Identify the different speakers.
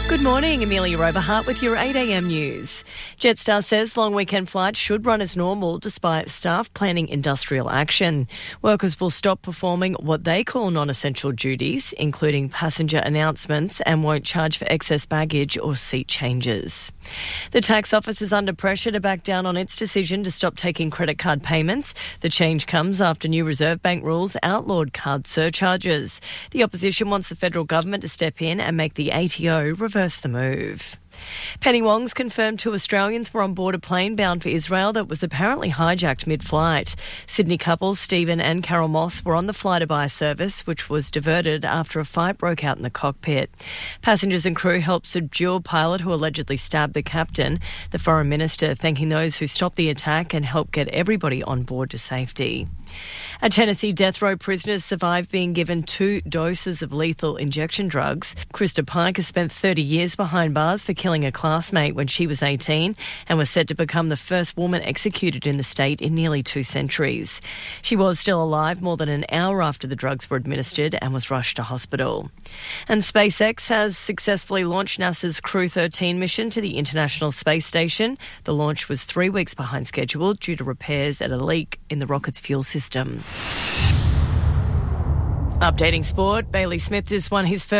Speaker 1: Good morning, Amelia Oberhart with your 8am news. Jetstar says long weekend flights should run as normal despite staff planning industrial action. Workers will stop performing what they call non-essential duties, including passenger announcements, and won't charge for excess baggage or seat changes. The tax office is under pressure to back down on its decision to stop taking credit card payments. The change comes after new Reserve Bank rules outlawed card surcharges. The opposition wants the federal government to step in and make the ATO reverse the move. Penny Wong's confirmed 2 Australians were on board a plane bound for Israel that was apparently hijacked mid-flight. Sydney couples Stephen and Carol Moss were on the Fly-to-Buy service, which was diverted after a fight broke out in the cockpit. Passengers and crew helped subdue a pilot who allegedly stabbed the captain. The Foreign Minister thanking those who stopped the attack and helped get everybody on board to safety. A Tennessee death row prisoner survived being given 2 doses of lethal injection drugs. Krista Pike has spent 30 years behind bars for killing a classmate when she was 18 and was said to become the first woman executed in the state in nearly 2 centuries. She was still alive more than an hour after the drugs were administered and was rushed to hospital. And SpaceX has successfully launched NASA's Crew 13 mission to the International Space Station. The launch was 3 weeks behind schedule due to repairs at a leak in the rocket's fuel system. Updating sport, Bailey Smith has won his first